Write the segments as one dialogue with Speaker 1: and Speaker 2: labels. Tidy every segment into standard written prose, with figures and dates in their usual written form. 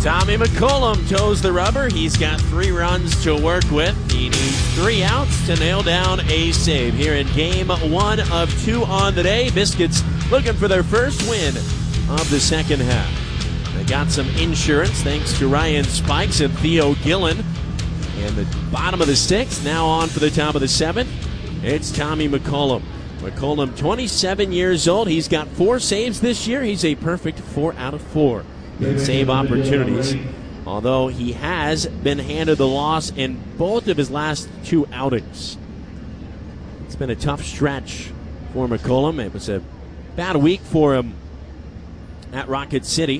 Speaker 1: Tommy McCollum toes the rubber. He's got 3 runs to work with. He needs 3 outs to nail down a save here in game 1 of 2 on the day. Biscuits looking for their first win of the second half. They got some insurance thanks to Ryan Spikes and Theo Gillen. And the bottom of the 6th, now on for the top of the 7th. It's Tommy McCollum. McCollum, 27 years old. He's got 4 saves this year. He's a perfect 4 out of 4 in save opportunities, although he has been handed the loss in both of his last 2 outings. It's been a tough stretch for McCollum. It was a bad week for him at Rocket City.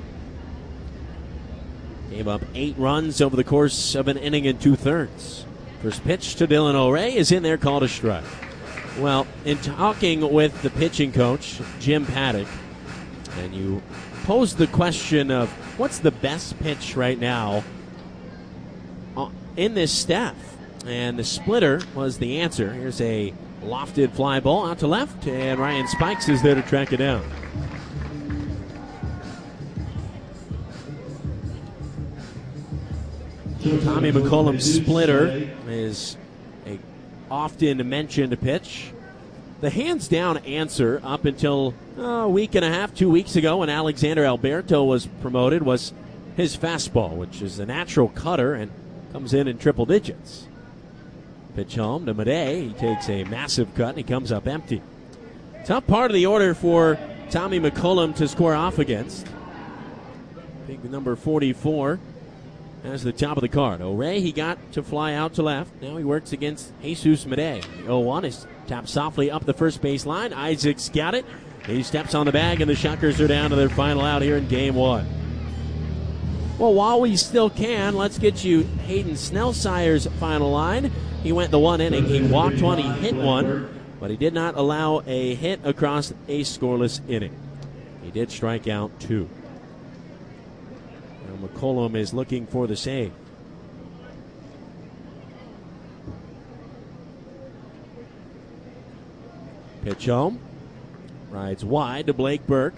Speaker 1: Gave up 8 runs over the course of an inning and 2/3. First pitch to Dylan O'Ray is in there, called a strike. Well, in talking with the pitching coach, Jim Paddock, and you posed the question of what's the best pitch right now in this staff, and the splitter was the answer. Here's a lofted fly ball out to left, and Ryan Spikes is there to track it down. Tommy McCollum's splitter is a often mentioned pitch. The hands-down answer up until a week and a half, 2 weeks ago when Alexander Alberto was promoted was his fastball, which is a natural cutter and comes in triple digits. Pitch home to Madej. He takes a massive cut and he comes up empty. Tough part of the order for Tommy McCollum to score off against. Big number 44 as the top of the card. O'Ray, he got to fly out to left. Now he works against Jesus Madej. The 0-1 is tapped softly up the first base line. Isaac's got it. He steps on the bag, and the Shuckers are down to their final out here in game 1. Well, while we still can, let's get you Hayden Snellsire's final line. He went the 1 inning. He walked 1, he hit 1, but he did not allow a hit across a scoreless inning. He did strike out 2. McCollum is looking for the save. Pitch home. Rides wide to Blake Burke.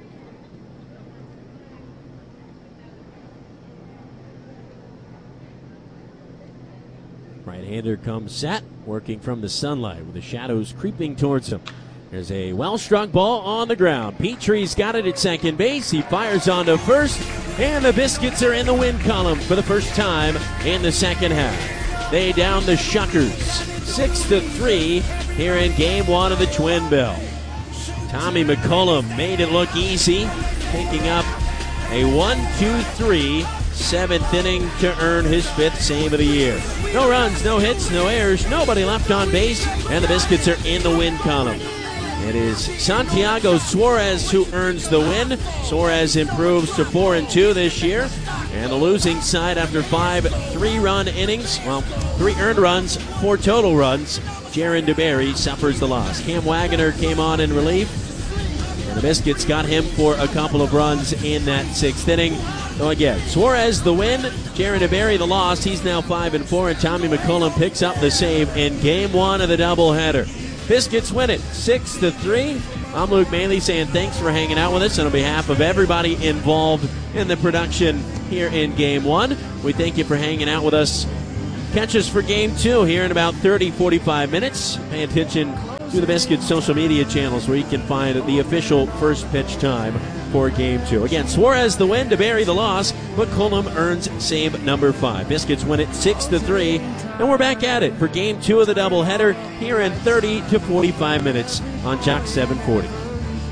Speaker 1: Right-hander comes set, working from the sunlight with the shadows creeping towards him. There's a well-struck ball on the ground. Petrie's got it at second base. He fires on to first, and the Biscuits are in the win column for the first time in the second half. They down the Shuckers 6-3 here in game 1 of the Twin Bill. Tommy McCollum made it look easy, picking up a 1-2-3 7th inning to earn his 5th save of the year. No runs, no hits, no errors, nobody left on base, and the Biscuits are in the win column. It is Santiago Suarez who earns the win. Suarez improves to 4-2 this year. And the losing side after 5 3-run innings, 3 earned runs, 4 total runs, Jaron DeBerry suffers the loss. Cam Wagoner came on in relief, and the Biscuits got him for a couple of runs in that 6th inning. So again, Suarez the win, Jaron DeBerry the loss. He's now 5-4, and Tommy McCollum picks up the save in game 1 of the doubleheader. Biscuits win it 6-3. I'm Luke Manley saying thanks for hanging out with us, and on behalf of everybody involved in the production here in game 1, we thank you for hanging out with us. Catch us for game 2 here in about 30-45 minutes. Pay attention to the Biscuits social media channels where you can find the official first pitch time for game 2. Again, Suarez the win, DeBerry the loss, McCollum earns save number 5. Biscuits win it 6-3, and we're back at it for game 2 of the doubleheader here in 30 to 45 minutes on Jock 740.